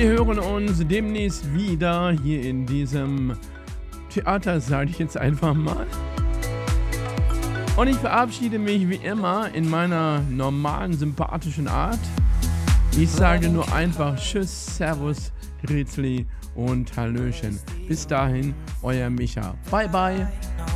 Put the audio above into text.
wir hören uns demnächst wieder hier in diesem Theater, sage ich jetzt einfach mal. Und ich verabschiede mich wie immer in meiner normalen, sympathischen Art. Ich sage nur einfach Tschüss, Servus, Grüßli und Hallöchen. Bis dahin, euer Micha. Bye, bye.